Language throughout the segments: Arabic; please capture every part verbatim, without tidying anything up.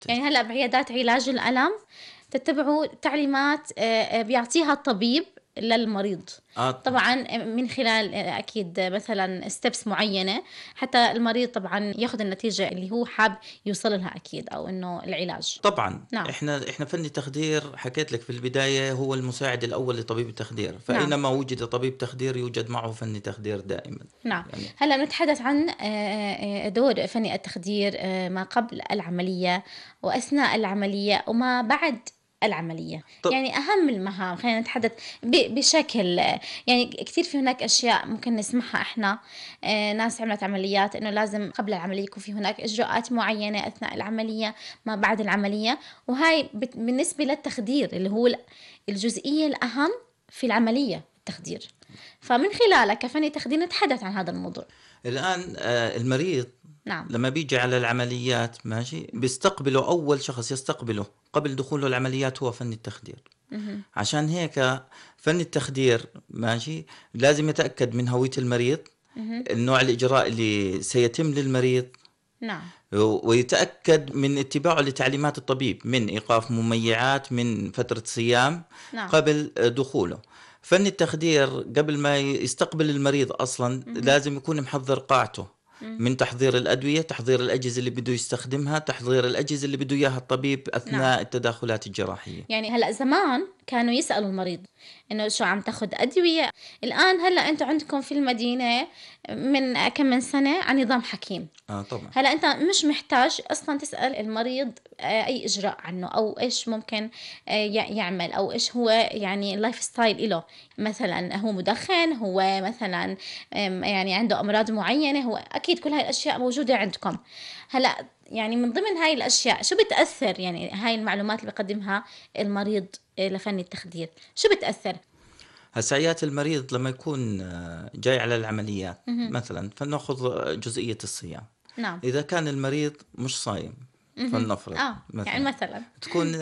يعني هلأ بعيادات علاج الألم تتبعوا تعليمات آه، آه، بيعطيها الطبيب للمريض. آه طبعا من خلال آه، أكيد مثلا ستيبس معينة حتى المريض طبعا ياخذ النتيجة اللي هو حاب يوصل لها أكيد، أو إنه العلاج. طبعا. نعم. احنا احنا فني التخدير حكيت لك في البداية هو المساعد الأول لطبيب التخدير، نعم. فأينما وجد طبيب تخدير يوجد معه فني تخدير دائما. نعم. يعني هلا نتحدث عن آه، آه، دور فني التخدير آه، ما قبل العملية وأثناء العملية وما بعد العملية. طب يعني أهم المهام خلينا نتحدث ب- بشكل آه، يعني كتير في هناك أشياء ممكن نسمعها إحنا آه، ناس عملت عمليات إنه لازم قبل العملية يكون في هناك إجراءات معينة أثناء العملية ما بعد العملية، وهاي بت- بالنسبة للتخدير اللي هو الجزئية الأهم في العملية التخدير. فمن خلالك كفني تخدير نتحدث عن هذا الموضوع. الآن آه، المريض نعم. لما بيجي على العمليات ماشي بيستقبله أول شخص يستقبله قبل دخوله العمليات هو فني التخدير. مهم. عشان هيك فني التخدير ماشي لازم يتأكد من هوية المريض، مهم. النوع الإجراء اللي سيتم للمريض، نعم. ويتأكد من اتباعه لتعليمات الطبيب من إيقاف مميعات من فترة صيام نعم. قبل دخوله. فن التخدير قبل ما يستقبل المريض أصلا مهم. لازم يكون محضر قاعته مهم. من تحضير الأدوية، تحضير الأجهزة اللي بده يستخدمها، تحضير الأجهزة اللي بده إياها الطبيب نعم. أثناء التدخلات الجراحية. يعني هلا زمان كانوا يسألوا المريض انه شو عم تاخذ ادويه. الان هلا انتم عندكم في المدينه من كم من سنه عن نظام حكيم. آه طبعا. هلا انت مش محتاج اصلا تسال المريض آه، اي اجراء عنه او ايش ممكن آه، يع- يعمل او ايش هو يعني اللايف ستايل له. مثلا هو مدخن، هو مثلا آم، يعني عنده امراض معينه، هو اكيد كل هاي الاشياء موجوده عندكم. هلا يعني من ضمن هاي الاشياء شو بتاثر، يعني هاي المعلومات اللي بقدمها المريض آه، لفني التخدير شو بتاثر؟ هسايات المريض لما يكون آه، جاي على العمليات مهم. مثلا فلنأخذ جزئية الصيام. نعم. إذا كان المريض مش صايم مهم. فلنفرض اه يعني مثلا مثلا. تكون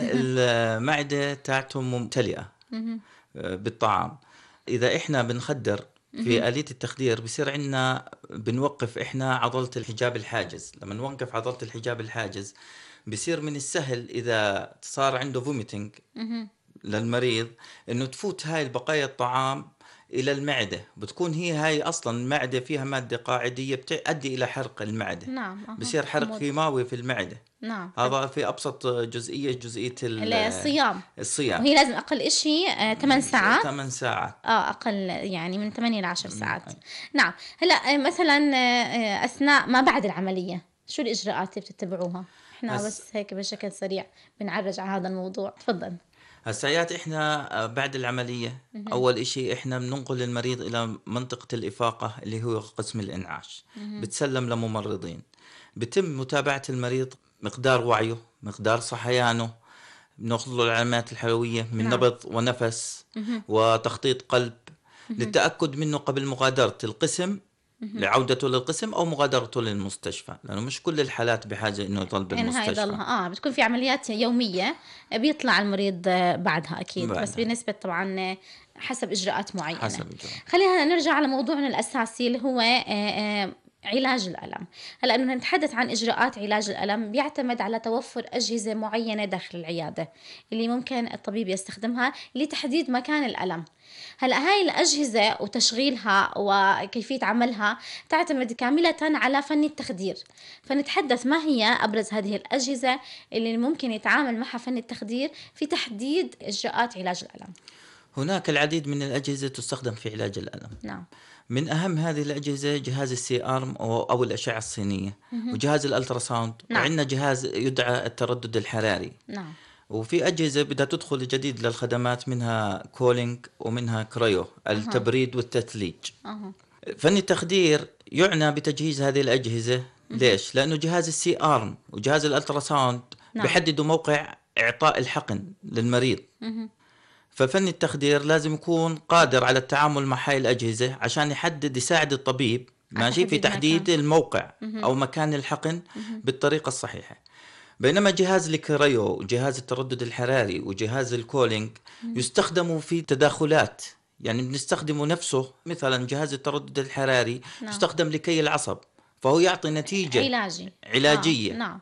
المعدة تاعته ممتلئة مهم. آه، بالطعام. إذا إحنا بنخدر مهم. في آلية التخدير بصير عندنا بنوقف إحنا عضلة الحجاب الحاجز. لما نوقف عضلة الحجاب الحاجز بصير من السهل إذا صار عنده فوميتنج مهم. للمريض انه تفوت هاي البقايا الطعام الى المعده، بتكون هي هاي اصلا المعده فيها ماده قاعديه بتؤدي الى حرق المعده، نعم. اها بصير حرق حموضة. كيماوي في المعده. نعم حد. هذا في ابسط جزئيه جزئيه ال- الصيام. الصيام. وهي لازم أقل إشي آه ثمان ساعات. ثمان ساعات. اه أقل يعني من ثمانية لعشر م- ساعات. نعم. هلا آه مثلا آه آه، أثناء ما بعد العملية شو الإجراءات اللي بتتبعوها؟ احنا هس بس هيك بشكل سريع بنعرج على هذا الموضوع، تفضل. هسايات احنا آه، بعد العمليه مهم. اول اشي احنا بننقل المريض الى منطقه الافاقه اللي هو قسم الانعاش، مهم. بتسلم لممرضين، بتم متابعه المريض مقدار وعيه مقدار صحيانه، بناخذ له العلامات الحيوية من نعم. نبض ونفس مهم. وتخطيط قلب مهم. للتأكد منه قبل مغادرة القسم، مهم. لعودته للقسم أو مغادرته للمستشفى، لأنه مش كل الحالات بحاجة إنه يضل يعني هاي بالمستشفى. ضلها اه بتكون في عمليات يومية بيطلع المريض آه، بعدها اكيد، بس بعدها بنسبة طبعا آه، حسب اجراءات معينة. حسب الجرعة. خلينا نرجع على موضوعنا الاساسي اللي هو آه، آه، علاج الألم. هلا انه نتحدث عن اجراءات علاج الألم بيعتمد على توفر اجهزة معينة داخل العيادة اللي ممكن الطبيب يستخدمها لتحديد مكان الألم. هلا هاي الأجهزة وتشغيلها وكيفية عملها تعتمد كاملة على فن التخدير. فنتحدث ما هي أبرز هذه الأجهزة اللي ممكن يتعامل معها فن التخدير في تحديد إجراءات علاج الألم. هناك العديد من الأجهزة تستخدم في علاج الألم. نعم. من أهم هذه الأجهزة جهاز السي آرم أو أو الأشعة الصينية، مهم. وجهاز الألتراساوند، نعم. وعندنا جهاز يدعى التردد الحراري. نعم. وفي أجهزة بدها تدخل جديد للخدمات منها كولينج ومنها كريو أها. التبريد والتثليج. أها. فن التخدير يعنى بتجهيز هذه الأجهزة. مهم. ليش؟ لأنه جهاز السي آرم وجهاز الألتراساوند نعم. بيحددوا موقع إعطاء الحقن للمريض، مهم. ففن التخدير لازم يكون قادر على التعامل مع هاي الأجهزة عشان يحدد يساعد الطبيب على ماشي في تحديد مكان. تحديد الموقع مهم. أو مكان الحقن مهم. بالطريقة الصحيحة. بينما جهاز الكريو وجهاز التردد الحراري وجهاز الكولينج مهم. يستخدموا في تداخلات، يعني بنستخدمه نفسه. مثلا جهاز التردد الحراري نعم. يستخدم لكي العصب، فهو يعطي نتيجة علاجي. آه علاجية. نعم.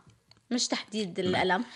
مش تحديد نعم. الألم.